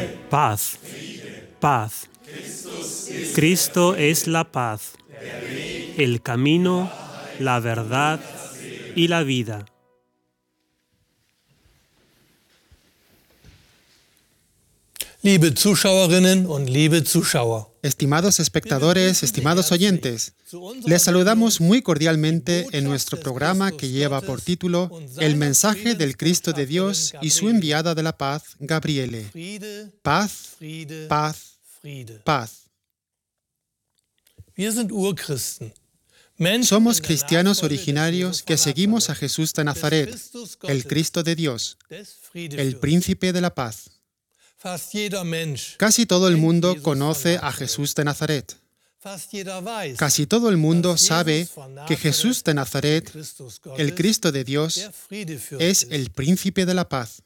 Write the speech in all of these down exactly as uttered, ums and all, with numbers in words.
Paz, paz. Cristo es la paz, el camino, la verdad y la vida. Liebe Zuschauerinnen und liebe Zuschauer, Estimados espectadores, estimados oyentes, les saludamos muy cordialmente en nuestro programa que lleva por título El mensaje del Cristo de Dios y su enviada de la paz, Gabriele. Paz, paz, paz. Wir sind Urchristen. Somos cristianos originarios que seguimos a Jesús de Nazaret, el Cristo de Dios, el príncipe de la paz. Casi todo el mundo conoce a Jesús de Nazaret. Casi todo el mundo sabe que Jesús de Nazaret, el Cristo de Dios, es el príncipe de la paz.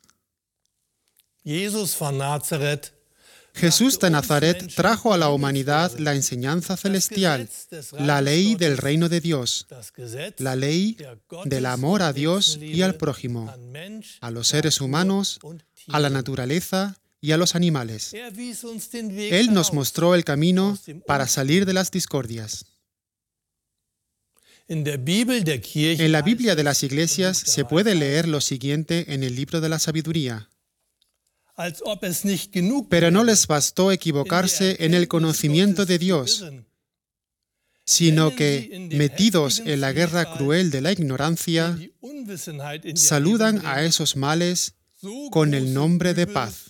Jesús de Nazaret trajo a la humanidad la enseñanza celestial, la ley del reino de Dios, la ley del amor a Dios y al prójimo, a los seres humanos, a la naturaleza y a los animales. Él nos mostró el camino para salir de las discordias. En la Biblia de las iglesias se puede leer lo siguiente en el libro de la sabiduría. Pero no les bastó equivocarse en el conocimiento de Dios, sino que, metidos en la guerra cruel de la ignorancia, saludan a esos males con el nombre de paz.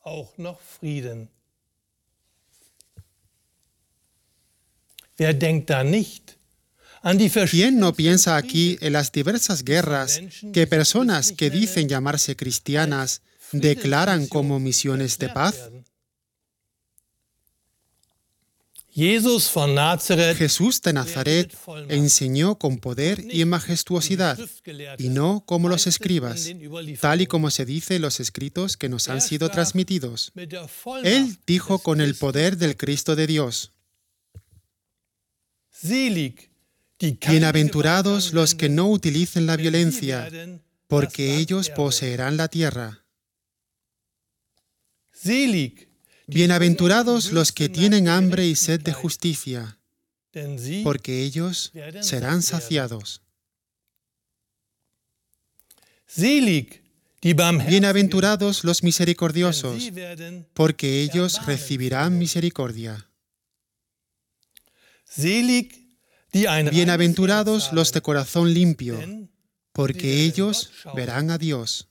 ¿Quién no piensa aquí en las diversas guerras que personas que dicen llamarse cristianas declaran como misiones de paz? Jesús de Nazaret enseñó con poder y majestuosidad, y no como los escribas, tal y como se dice en los escritos que nos han sido transmitidos. Él dijo con el poder del Cristo de Dios: Bienaventurados los que no utilicen la violencia, porque ellos poseerán la tierra. Bienaventurados los que tienen hambre y sed de justicia, porque ellos serán saciados. Bienaventurados los misericordiosos, porque ellos recibirán misericordia. Bienaventurados los de corazón limpio, porque ellos verán a Dios.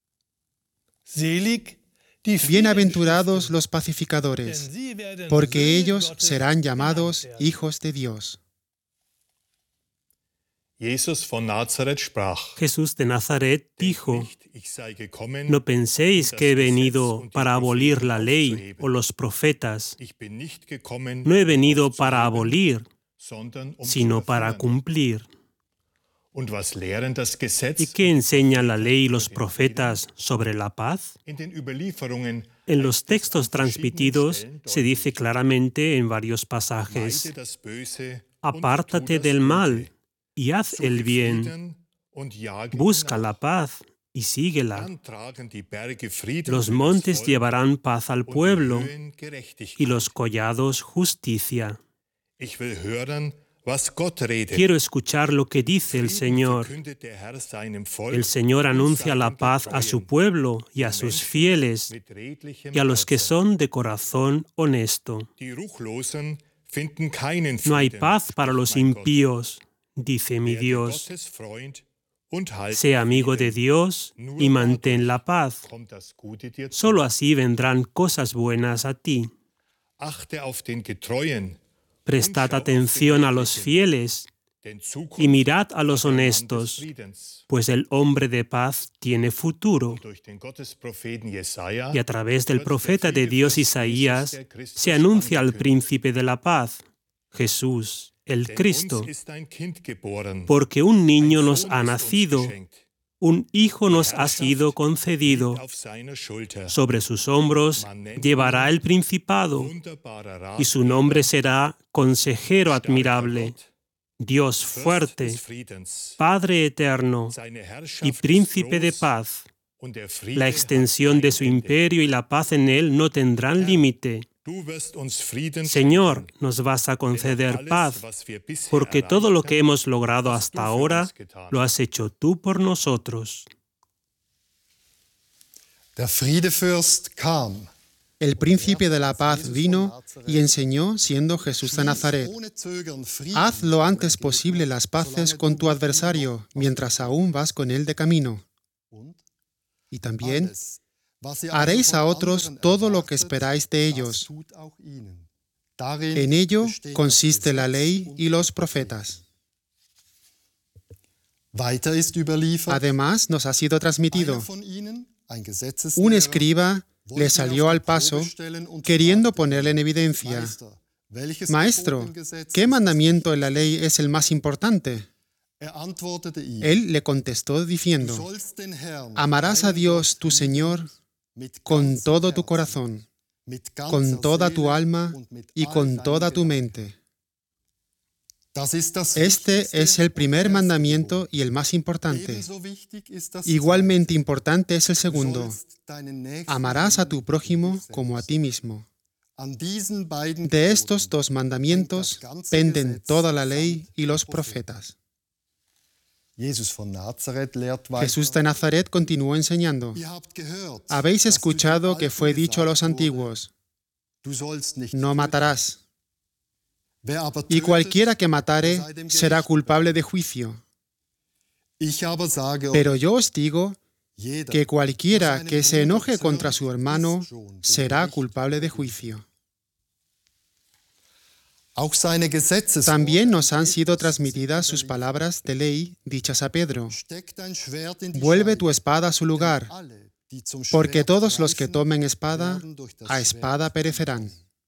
Bienaventurados los pacificadores, porque ellos serán llamados hijos de Dios. Jesús de Nazaret dijo: No penséis que he venido para abolir la ley o los profetas. No he venido para abolir, sino para cumplir. ¿Y qué enseña la ley y los profetas sobre la paz? En los textos transmitidos se dice claramente en varios pasajes: Apártate del mal y haz el bien. Busca la paz y síguela. Los montes llevarán paz al pueblo y los collados justicia. Quiero escuchar lo que dice el Señor. El Señor anuncia la paz a su pueblo y a sus fieles y a los que son de corazón honesto. No hay paz para los impíos, dice mi Dios. Sé amigo de Dios y mantén la paz. Solo así vendrán cosas buenas a ti. Prestad atención a los fieles y mirad a los honestos, pues el hombre de paz tiene futuro. Y a través del profeta de Dios Isaías se anuncia al príncipe de la paz, Jesús, el Cristo, porque un niño nos ha nacido, un hijo nos ha sido concedido. Sobre sus hombros llevará el principado, y su nombre será Consejero Admirable, Dios Fuerte, Padre Eterno y Príncipe de Paz. La extensión de su imperio y la paz en él no tendrán límite. Señor, nos vas a conceder paz, porque todo lo que hemos logrado hasta ahora lo has hecho tú por nosotros. Der Friedefürst kam. El príncipe de la paz vino y enseñó siendo Jesús de Nazaret. Haz lo antes posible las paces con tu adversario, mientras aún vas con él de camino. Y también haréis a otros todo lo que esperáis de ellos. En ello consiste la ley y los profetas. Además, nos ha sido transmitido. Un escriba le salió al paso queriendo ponerle en evidencia: Maestro, ¿qué mandamiento en la ley es el más importante? Él le contestó diciendo: Amarás a Dios tu Señor con todo tu corazón, con toda tu alma y con toda tu mente. Este es el primer mandamiento y el más importante. Igualmente importante es el segundo: amarás a tu prójimo como a ti mismo. De estos dos mandamientos penden toda la ley y los profetas. Jesús de Nazaret continuó enseñando: Habéis escuchado que fue dicho a los antiguos: no matarás. Y cualquiera que matare será culpable de juicio. Pero yo os digo que cualquiera que se enoje contra su hermano será culpable de juicio. También nos han sido transmitidas sus palabras de ley dichas a Pedro: Vuelve tu espada a su lugar, porque todos los que tomen espada, a espada perecerán.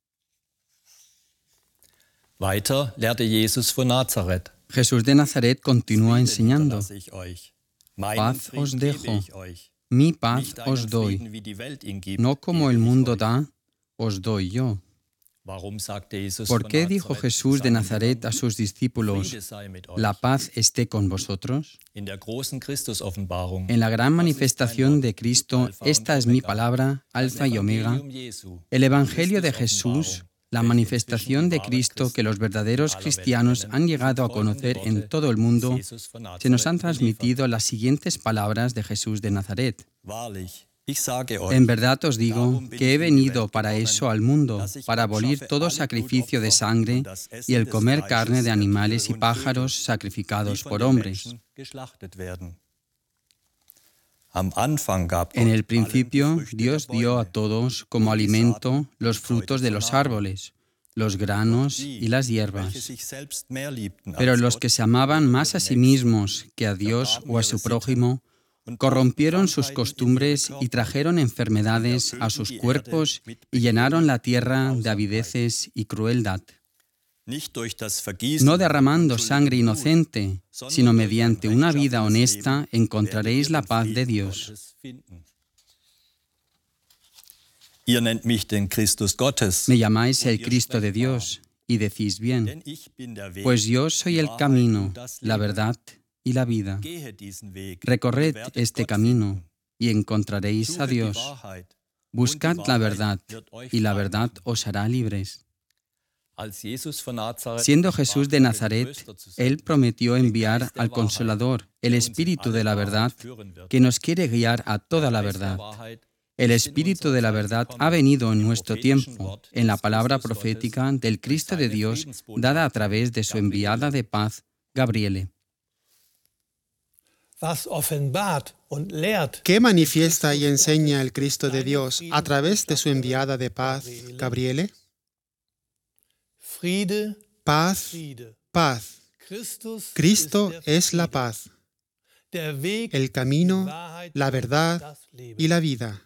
Weiter lehrte Jesus von Nazareth. Jesús de Nazaret continúa enseñando: Paz os dejo, mi paz os doy. No como el mundo da, os doy yo. ¿Por qué dijo Jesús de Nazaret a sus discípulos: la paz esté con vosotros? En la gran manifestación de Cristo, esta es mi palabra, Alfa y Omega, el Evangelio de Jesús, la manifestación de Cristo que los verdaderos cristianos han llegado a conocer en todo el mundo, se nos han transmitido las siguientes palabras de Jesús de Nazaret. En verdad os digo que he venido para eso al mundo, para abolir todo sacrificio de sangre y el comer carne de animales y pájaros sacrificados por hombres. En el principio, Dios dio a todos como alimento los frutos de los árboles, los granos y las hierbas. Pero los que se amaban más a sí mismos que a Dios o a su prójimo, corrompieron sus costumbres y trajeron enfermedades a sus cuerpos y llenaron la tierra de avideces y crueldad. No derramando sangre inocente, sino mediante una vida honesta encontraréis la paz de Dios. Me llamáis el Cristo de Dios, y decís bien, pues yo soy el camino, la verdad y la vida. Recorred este camino, y encontraréis a Dios. Buscad la verdad, y la verdad os hará libres. Siendo Jesús de Nazaret, Él prometió enviar al Consolador, el Espíritu de la verdad, que nos quiere guiar a toda la verdad. El Espíritu de la verdad ha venido en nuestro tiempo, en la palabra profética del Cristo de Dios, dada a través de su enviada de paz, Gabriele. ¿Qué manifiesta y enseña el Cristo de Dios a través de su enviada de paz, Gabriele? Paz, paz. Cristo es la paz, el camino, la verdad y la vida.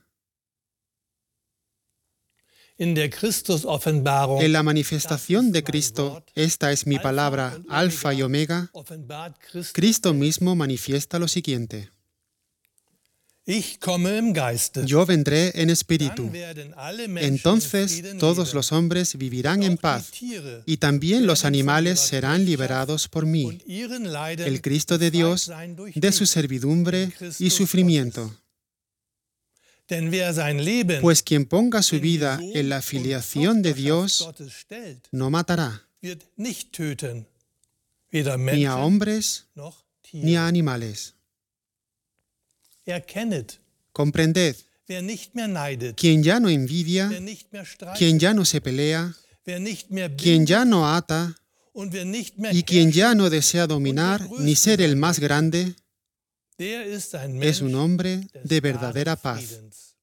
En la manifestación de Cristo, esta es mi palabra, Alfa y Omega, Cristo mismo manifiesta lo siguiente: Yo vendré en espíritu. Entonces todos los hombres vivirán en paz, y también los animales serán liberados por mí. El Cristo de Dios, de su servidumbre y sufrimiento. Pues quien ponga su vida en la filiación de Dios no matará, ni a hombres ni a animales. Comprended, quien ya no envidia, quien ya no se pelea, quien ya no ata y quien ya no desea dominar ni ser el más grande, es un hombre de verdadera paz.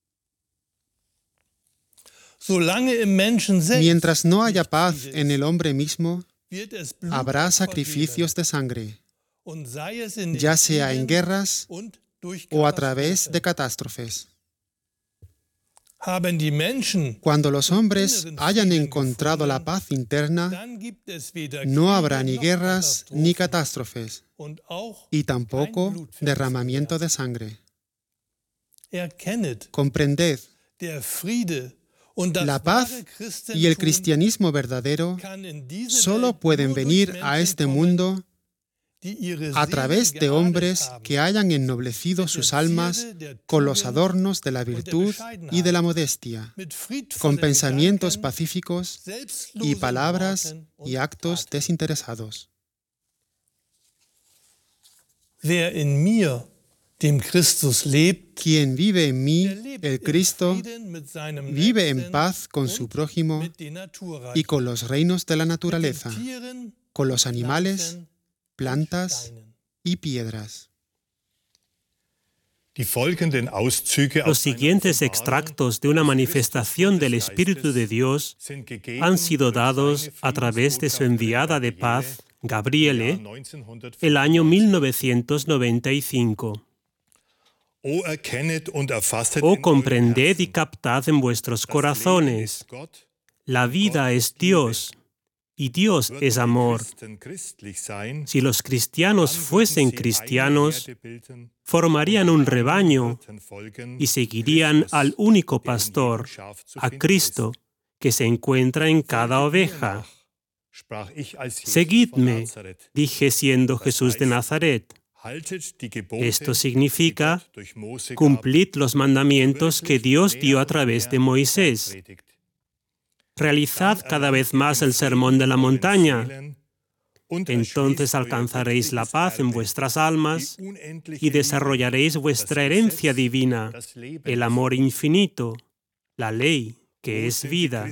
Mientras no haya paz en el hombre mismo, habrá sacrificios de sangre, ya sea en guerras o a través de catástrofes. Cuando los hombres hayan encontrado la paz interna, no habrá ni guerras ni catástrofes, y tampoco derramamiento de sangre. Comprended, la paz y el cristianismo verdadero solo pueden venir a este mundo a través de hombres que hayan ennoblecido sus almas con los adornos de la virtud y de la modestia, con pensamientos pacíficos y palabras y actos desinteresados. Quien vive en mí, el Cristo, vive en paz con su prójimo y con los reinos de la naturaleza, con los animales, plantas y piedras. Los siguientes extractos de una manifestación del Espíritu de Dios han sido dados a través de su enviada de paz, Gabriele, el año mil novecientos noventa y cinco. Oh, comprended y captad en vuestros corazones. La vida es Dios, y Dios es amor. Si los cristianos fuesen cristianos, formarían un rebaño y seguirían al único pastor, a Cristo, que se encuentra en cada oveja. Seguidme, dije siendo Jesús de Nazaret. Esto significa, cumplid los mandamientos que Dios dio a través de Moisés. Realizad cada vez más el sermón de la montaña. Entonces alcanzaréis la paz en vuestras almas y desarrollaréis vuestra herencia divina, el amor infinito, la ley, que es vida.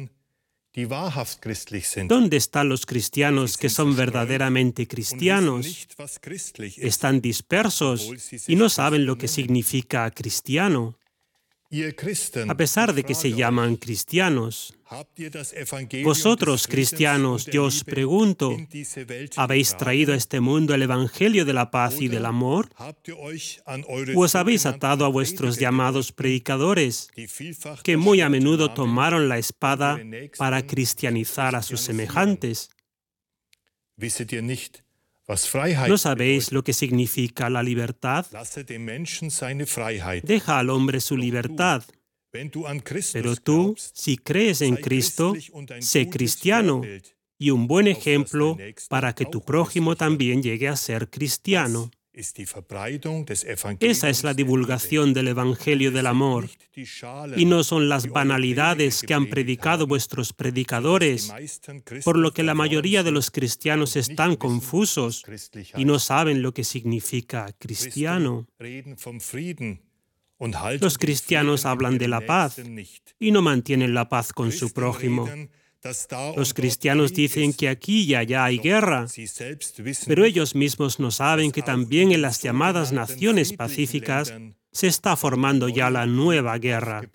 ¿Dónde están los cristianos que son verdaderamente cristianos? Están dispersos y no saben lo que significa cristiano. A pesar de que se llaman cristianos. Vosotros, cristianos, yo os pregunto, ¿habéis traído a este mundo el Evangelio de la paz y del amor? ¿O os habéis atado a vuestros llamados predicadores, que muy a menudo tomaron la espada para cristianizar a sus semejantes? ¿No sabéis lo que significa la libertad? Deja al hombre su libertad. Pero tú, si crees en Cristo, sé cristiano y un buen ejemplo para que tu prójimo también llegue a ser cristiano. Esa es la divulgación del Evangelio del amor, y no son las banalidades que han predicado vuestros predicadores, por lo que la mayoría de los cristianos están confusos y no saben lo que significa cristiano. Los cristianos hablan de la paz y no mantienen la paz con su prójimo. Los cristianos dicen que aquí y allá hay guerra, pero ellos mismos no saben que también en las llamadas naciones pacíficas se está formando ya la nueva guerra.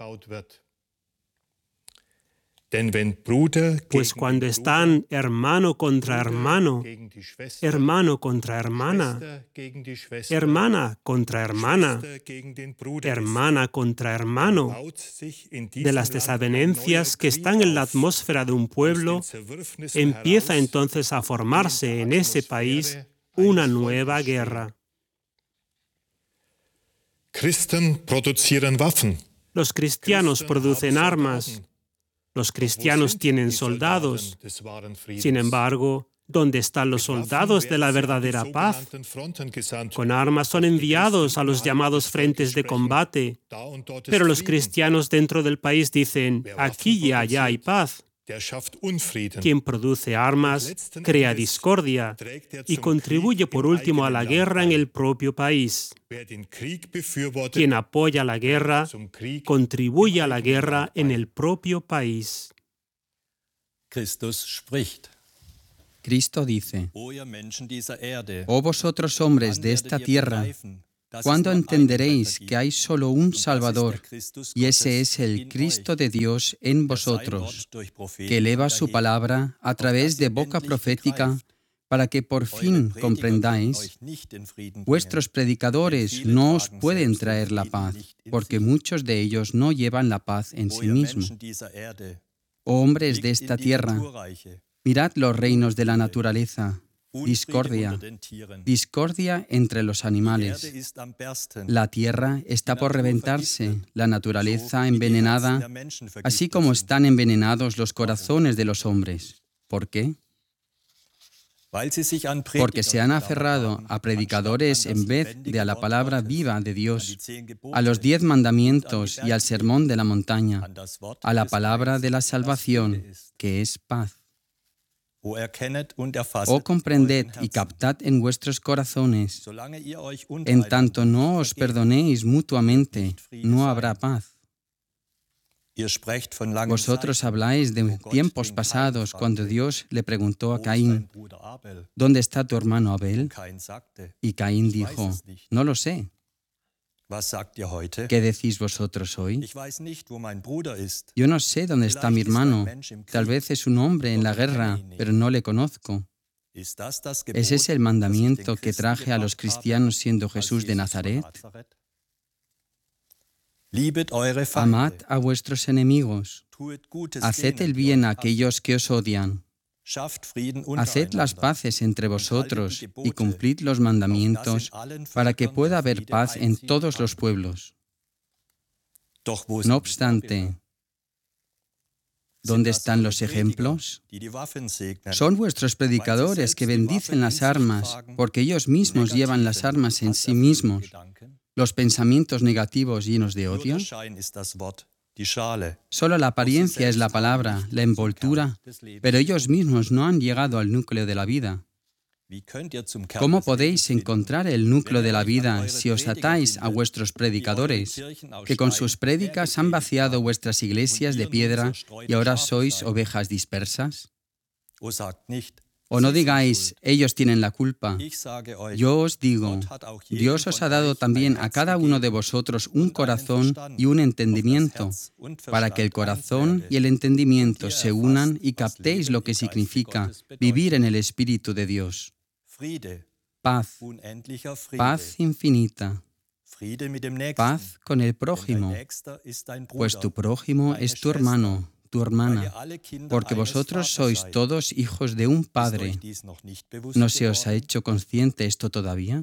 Pues cuando están hermano contra hermano, hermano contra hermana, hermana contra hermana, hermana contra hermano, de las desavenencias que están en la atmósfera de un pueblo, empieza entonces a formarse en ese país una nueva guerra. Los cristianos producen armas. Los cristianos tienen soldados. Sin embargo, ¿Dónde están los soldados de la verdadera paz? Con armas son enviados a los llamados frentes de combate, pero los cristianos dentro del país dicen, aquí y allá hay paz. Quien produce armas crea discordia y contribuye por último a la guerra en el propio país. Quien apoya la guerra contribuye a la guerra en el propio país. Christus spricht. Cristo dice, oh vosotros hombres de esta tierra, ¿cuándo entenderéis que hay solo un Salvador, y ese es el Cristo de Dios en vosotros, que eleva su palabra a través de boca profética, para que por fin comprendáis? Vuestros predicadores no os pueden traer la paz, porque muchos de ellos no llevan la paz en sí mismos. Oh hombres de esta tierra, mirad los reinos de la naturaleza, discordia, discordia entre los animales. La tierra está por reventarse, la naturaleza envenenada, así como están envenenados los corazones de los hombres. ¿Por qué? Porque se han aferrado a predicadores en vez de a la palabra viva de Dios, a los diez mandamientos y al sermón de la montaña, a la palabra de la salvación, que es paz. Oh, comprended y captad en vuestros corazones, en tanto no os perdonéis mutuamente, no habrá paz. Vosotros habláis de tiempos pasados cuando Dios le preguntó a Caín, ¿dónde está tu hermano Abel? Y Caín dijo, no lo sé. ¿Qué decís vosotros hoy? Yo no sé dónde está mi hermano. Tal vez es un hombre en la guerra, pero no le conozco. ¿Es ese el mandamiento que traje a los cristianos siendo Jesús de Nazaret? Amad a vuestros enemigos. Haced el bien a aquellos que os odian. Haced las paces entre vosotros y cumplid los mandamientos para que pueda haber paz en todos los pueblos. No obstante, ¿dónde están los ejemplos? Son vuestros predicadores que bendicen las armas, porque ellos mismos llevan las armas en sí mismos. Los pensamientos negativos llenos de odio. Solo la apariencia es la palabra, la envoltura, pero ellos mismos no han llegado al núcleo de la vida. ¿Cómo podéis encontrar el núcleo de la vida si os atáis a vuestros predicadores, que con sus prédicas han vaciado vuestras iglesias de piedra y ahora sois ovejas dispersas? O no digáis, ellos tienen la culpa. Yo os digo, Dios os ha dado también a cada uno de vosotros un corazón y un entendimiento, para que el corazón y el entendimiento se unan y captéis lo que significa vivir en el Espíritu de Dios. Paz, paz infinita, paz con el prójimo, pues tu prójimo es tu hermano, tu hermana, porque vosotros sois todos hijos de un Padre. ¿No se os ha hecho consciente esto todavía?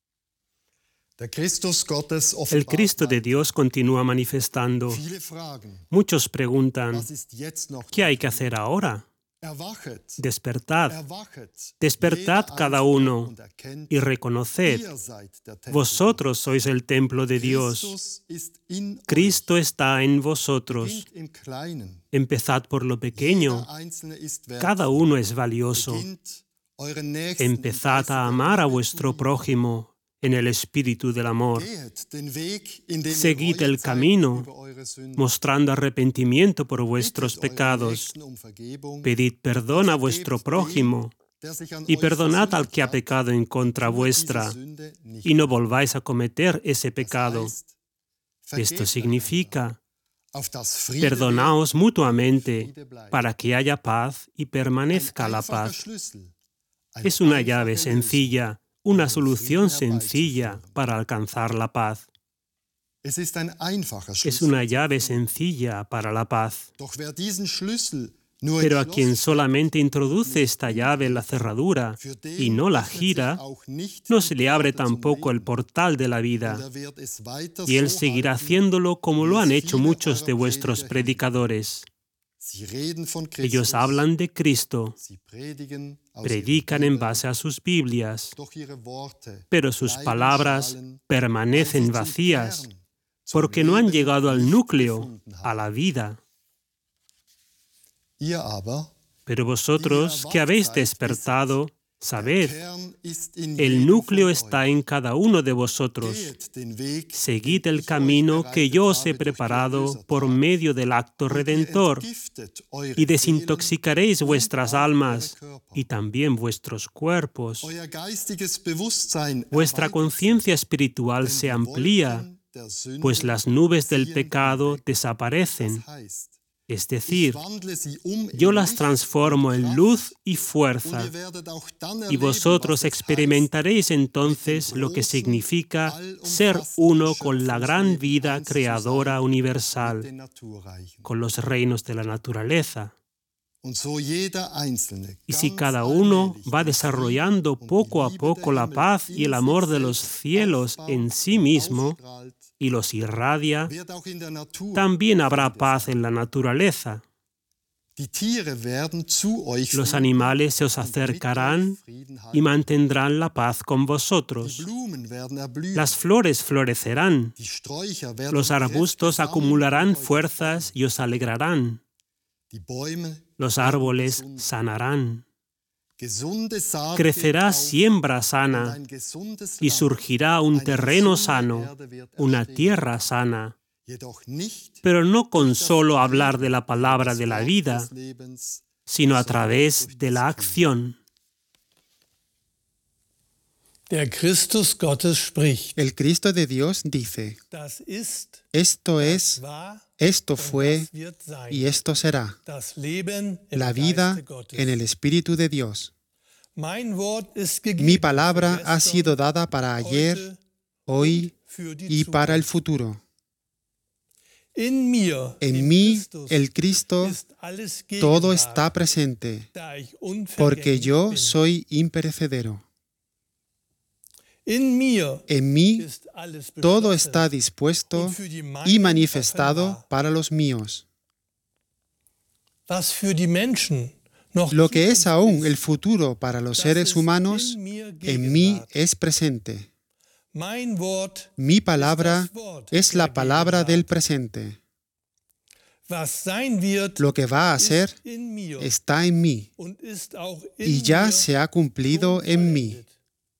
El Cristo de Dios continúa manifestando. Muchos preguntan, ¿qué hay que hacer ahora? Despertad, despertad cada uno y reconoced, vosotros sois el templo de Dios. Cristo está en vosotros. Empezad por lo pequeño. Cada uno es valioso. Empezad a amar a vuestro prójimo en el espíritu del amor. Seguid el camino, mostrando arrepentimiento por vuestros pecados. Pedid perdón a vuestro prójimo y perdonad al que ha pecado en contra vuestra, y no volváis a cometer ese pecado. Esto significa, perdonaos mutuamente para que haya paz y permanezca la paz. Es una llave sencilla, una solución sencilla para alcanzar la paz. Es una llave sencilla para la paz. Pero a quien solamente introduce esta llave en la cerradura y no la gira, no se le abre tampoco el portal de la vida. Y él seguirá haciéndolo como lo han hecho muchos de vuestros predicadores. Ellos hablan de Cristo, predican en base a sus Biblias, pero sus palabras permanecen vacías porque no han llegado al núcleo, a la vida. Pero vosotros que habéis despertado, sabed, el núcleo está en cada uno de vosotros. Seguid el camino que yo os he preparado por medio del acto redentor y desintoxicaréis vuestras almas y también vuestros cuerpos. Vuestra conciencia espiritual se amplía, pues las nubes del pecado desaparecen. Es decir, yo las transformo en luz y fuerza, y vosotros experimentaréis entonces lo que significa ser uno con la gran vida creadora universal, con los reinos de la naturaleza. Y si cada uno va desarrollando poco a poco la paz y el amor de los cielos en sí mismo, y los irradia, también habrá paz en la naturaleza. Los animales se os acercarán y mantendrán la paz con vosotros. Las flores florecerán. Los arbustos acumularán fuerzas y os alegrarán. Los árboles sanarán. Crecerá siembra sana y surgirá un terreno sano, una tierra sana, pero no con solo hablar de la palabra de la vida, sino a través de la acción. Der Christus Gottes spricht. El Cristo de Dios dice, Das ist, esto das es, war esto und fue das wird sein. y esto será, Das Leben im la vida Geiste Gottes. en el Espíritu de Dios. Mein Wort ist gegeben Mi palabra für ha gestern, sido dada para ayer, heute hoy für die y para el Zukunft. futuro. In mir, En in mí, Christus, el Cristo, ist alles todo gegenwart, está presente, da ich porque unvergänglich yo bin. soy imperecedero. In mir En mí, ist alles todo beschlossen está dispuesto und für die y meinen manifestado offenbar. para los míos. Was für die Menschen noch Lo que es Zukunft aún ist, el futuro para los das seres ist humanos, in mir en mí Gegenwart. es presente. Mein Wort Mi palabra ist das Wort es der la palabra del Gegenwart. presente. Was sein wird, Lo que va a ist ser in mir está en mí und ist auch y in ya mir se ha cumplido schon en mí. vollendet.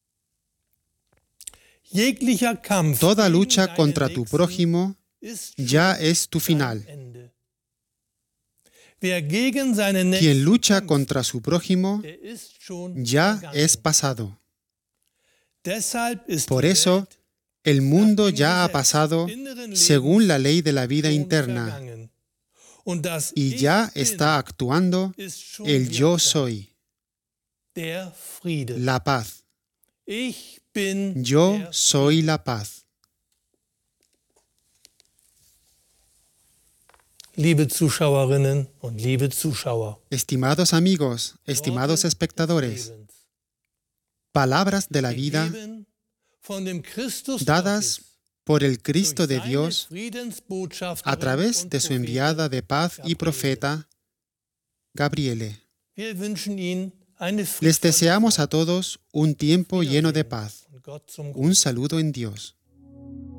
Jeglicher Kampf Toda gegen lucha deinen contra tu Nächsten prójimo ist schon ya es tu sein final. Ende. Wer gegen seinen Quien Nächsten lucha kämpft, contra su prójimo der ist schon ya vergangen. es pasado. Deshalb ist Por die eso, Welt el mundo nach dem ya ha Gesetz pasado inneren según la Lebens ley de la vida schon interna vergangen. Und das y Ich ya bin está actuando ist schon el yo wirksam. soy, Der Friede. la paz. Ich bin Yo der soy la paz. Liebe Zuschauerinnen und liebe Zuschauer, Estimados amigos, estimados Worte espectadores, des Lebens, palabras de la vida gegeben von dem Christus dadas Gottes, por el Cristo durch de seine Dios Friedensbotschafterin a través und de su Prophetin enviada de paz y Gabriele. profeta, Gabriele. Wir wünschen Ihnen eine Les friedvolle deseamos a Zeit. todos un tiempo lleno de paz. Und Gott zum Un saludo en Dios.